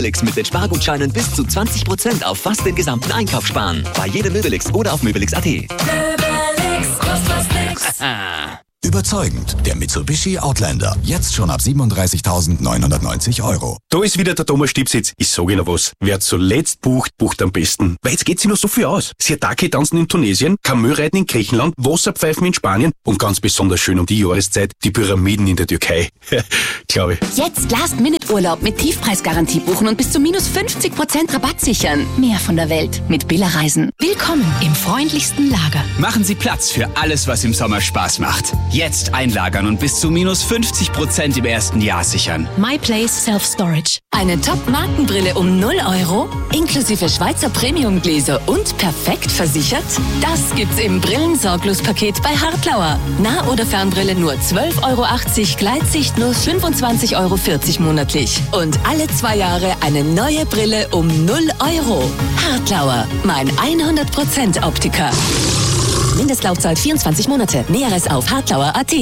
Möbelix mit den Spargutscheinen bis zu 20% auf fast den gesamten Einkauf sparen. Bei jedem Möbelix oder auf Möbelix.at. Möbelix, kostet nix. Überzeugend, der Mitsubishi Outlander. Jetzt schon ab 37.990 €. Da ist wieder der Thomas Stiebsitz. Ich sage Ihnen was. Wer zuletzt bucht, bucht am besten. Weil jetzt geht sich noch so viel aus. Siatake tanzen in Tunesien, Kamelreiten in Griechenland, Wasserpfeifen in Spanien und ganz besonders schön um die Jahreszeit die Pyramiden in der Türkei. Glaube ich. Jetzt Last-Minute-Urlaub mit Tiefpreisgarantie buchen und bis zu minus 50% Rabatt sichern. Mehr von der Welt mit Billa Reisen. Willkommen im freundlichsten Lager. Machen Sie Platz für alles, was im Sommer Spaß macht. Jetzt einlagern und bis zu minus 50% im ersten Jahr sichern. MyPlace Self-Storage. Eine Top-Markenbrille um 0 €, inklusive Schweizer Premium-Gläser und perfekt versichert? Das gibt's im Brillensorglos-Paket bei Hartlauer. Nah- oder Fernbrille nur 12,80 €, Gleitsicht nur 25,40 € monatlich. Und alle 2 Jahre eine neue Brille um 0 €. Hartlauer, mein 100% Optiker. Mindestlaufzeit 24 Monate. Näheres auf hartlauer.at.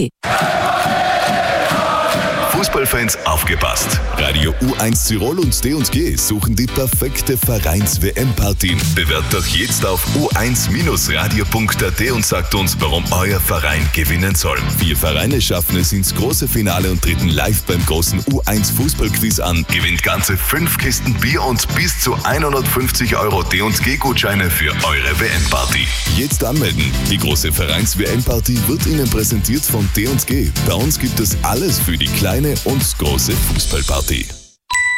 Fußballfans aufgepasst. Radio U1 Tirol und D&G suchen die perfekte Vereins-WM-Party. Bewerbt doch jetzt auf u1-radio.at und sagt uns, warum euer Verein gewinnen soll. 4 Vereine schaffen es ins große Finale und treten live beim großen U1 Fußballquiz an. Gewinnt ganze 5 Kisten Bier und bis zu 150 € D&G-Gutscheine für eure WM-Party. Jetzt anmelden. Die große Vereins-WM-Party wird Ihnen präsentiert von D&G. Bei uns gibt es alles für die kleine und große Fußballparty.